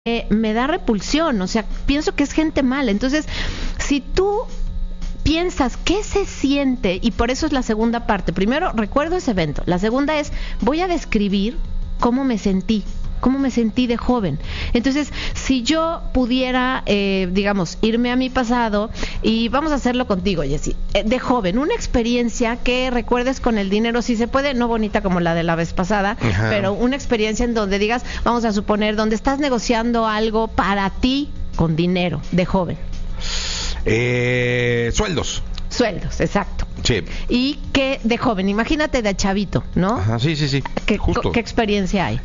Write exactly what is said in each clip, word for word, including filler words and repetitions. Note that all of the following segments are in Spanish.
eh, me da repulsión, o sea, pienso que es gente mala. Entonces, si tú piensas qué se siente, y por eso es la segunda parte. Primero, recuerdo ese evento. La segunda es, voy a describir cómo me sentí, cómo me sentí de joven. Entonces, si yo pudiera, eh, digamos, irme a mi pasado, y vamos a hacerlo contigo, Jessy, eh, de joven, una experiencia que recuerdes con el dinero, si se puede, no bonita como la de la vez pasada, Ajá. pero una experiencia en donde digas, vamos a suponer, donde estás negociando algo para ti con dinero, de joven. Eh, sueldos. Sueldos, exacto. Sí. Y que de joven, imagínate de chavito, ¿no? Ajá, sí, sí, sí. ¿Qué, Justo. ¿Qué experiencia hay?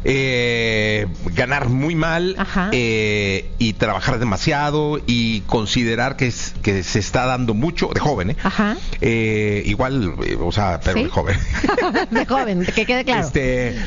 Eh, ganar muy mal Ajá. eh, y trabajar demasiado y considerar que, es, que se está dando mucho, de joven, ¿eh? Ajá. Eh, igual, eh, o sea, pero ¿Sí? de joven. De joven, que quede claro. Este...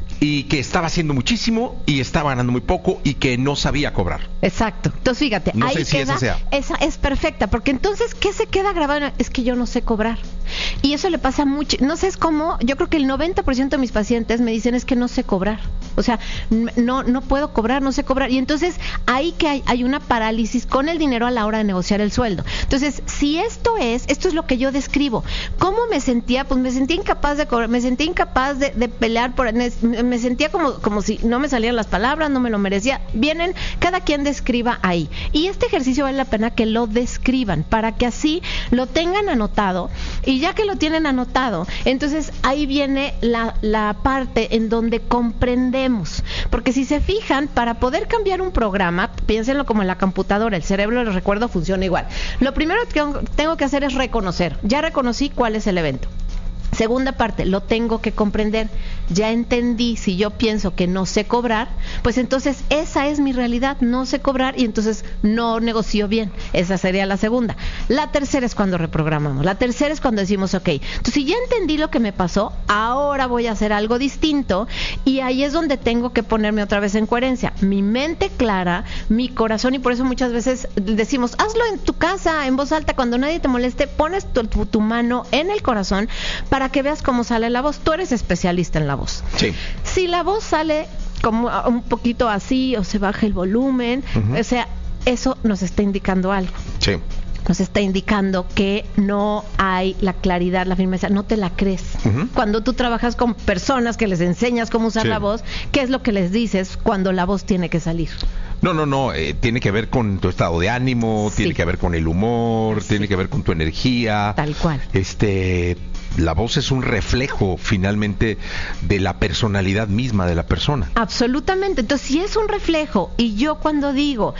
Y que estaba haciendo muchísimo y estaba ganando muy poco y que no sabía cobrar. Exacto. Entonces, fíjate, no ahí sé si queda, esa sea. Esa es perfecta, porque entonces, ¿qué se queda grabado? Es que yo no sé cobrar. Y eso le pasa mucho. No sé, es como, yo creo que el noventa por ciento de mis pacientes me dicen, es que no sé cobrar. O sea, no no puedo cobrar, no sé cobrar. Y entonces, ahí que hay, hay una parálisis con el dinero a la hora de negociar el sueldo. Entonces, si esto es, esto es lo que yo describo. ¿Cómo me sentía? Pues me sentía incapaz de cobrar, me sentía incapaz de, de pelear por... Me sentía como, como si no me salían las palabras, no me lo merecía. Vienen, cada quien describa ahí. Y este ejercicio vale la pena que lo describan, para que así lo tengan anotado. Y ya que lo tienen anotado, entonces ahí viene la, la parte en donde comprendemos. Porque si se fijan, para poder cambiar un programa, piénsenlo como en la computadora, el cerebro, les recuerdo, funciona igual. Lo primero que tengo que hacer es reconocer. Ya reconocí cuál es el evento. Segunda parte, lo tengo que comprender. Ya entendí, si yo pienso que no sé cobrar, pues entonces esa es mi realidad, no sé cobrar y entonces no negocio bien. Esa sería la segunda. La tercera es cuando reprogramamos. La tercera es cuando decimos, ok, entonces si ya entendí lo que me pasó, ahora voy a hacer algo distinto, y ahí es donde tengo que ponerme otra vez en coherencia. Mi mente clara, mi corazón, y por eso muchas veces decimos, hazlo en tu casa, en voz alta, cuando nadie te moleste, pones tu, tu, tu mano en el corazón para que veas cómo sale la voz. Tú eres especialista en la voz. Sí. Si la voz sale como un poquito así o se baja el volumen, uh-huh. o sea, eso nos está indicando algo. Sí. Nos está indicando que no hay la claridad, la firmeza, no te la crees. Uh-huh. Cuando tú trabajas con personas que les enseñas cómo usar sí. la voz, ¿qué es lo que les dices cuando la voz tiene que salir? No, no, no, eh, tiene que ver con tu estado de ánimo, sí. tiene que ver con el humor, sí. tiene que ver con tu energía. Tal cual. Este... La voz es un reflejo finalmente de la personalidad misma de la persona. Absolutamente. Entonces, si es un reflejo, y yo cuando digo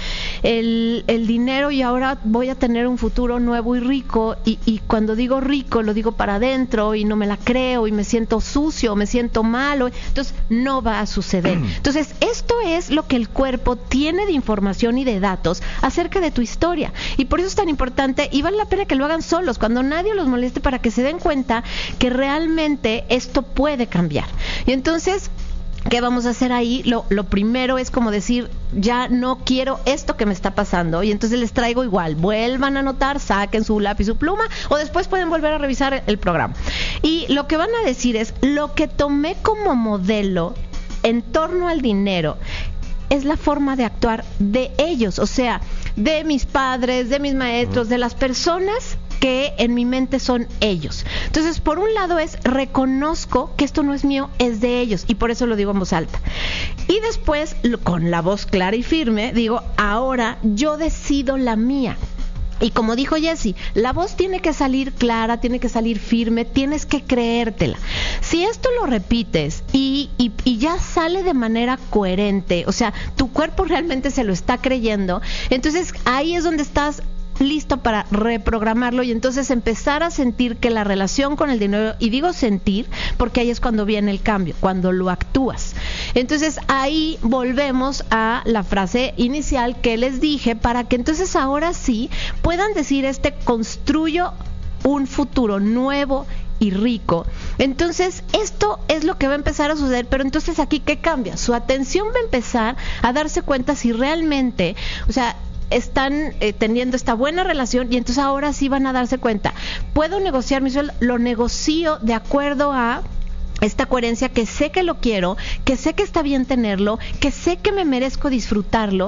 el, el dinero y ahora voy a tener un futuro nuevo y rico, y, y cuando digo rico lo digo para adentro y no me la creo y me siento sucio, me siento malo, entonces no va a suceder. Entonces, esto es lo que el cuerpo tiene de información y de datos acerca de tu historia. Y por eso es tan importante, y vale la pena que lo hagan solos, cuando nadie los moleste, para que se den cuenta que realmente esto puede cambiar. Y entonces, ¿qué vamos a hacer ahí? Lo, lo primero es como decir, ya no quiero esto que me está pasando, y entonces les traigo igual, vuelvan a anotar, saquen su lápiz, su pluma, o después pueden volver a revisar el programa. Y lo que van a decir es, lo que tomé como modelo en torno al dinero es la forma de actuar de ellos, o sea, de mis padres, de mis maestros, de las personas que en mi mente son ellos. Entonces, por un lado es, reconozco que esto no es mío, es de ellos, y por eso lo digo en voz alta. Y después, con la voz clara y firme, digo, ahora yo decido la mía. Y como dijo Jessy, la voz tiene que salir clara, tiene que salir firme, tienes que creértela. Si esto lo repites y, y, y ya sale de manera coherente, o sea, tu cuerpo realmente se lo está creyendo, entonces ahí es donde estás listo para reprogramarlo y entonces empezar a sentir que la relación con el dinero, y digo sentir porque ahí es cuando viene el cambio, cuando lo actúas. Entonces ahí volvemos a la frase inicial que les dije, para que entonces ahora sí puedan decir, este construyo un futuro nuevo y rico. Entonces esto es lo que va a empezar a suceder, pero entonces aquí ¿qué cambia? Su atención va a empezar a darse cuenta si realmente, o sea, están eh, teniendo esta buena relación, y entonces ahora sí van a darse cuenta, puedo negociar mi sueldo, lo negocio de acuerdo a esta coherencia que sé que lo quiero, que sé que está bien tenerlo, que sé que me merezco disfrutarlo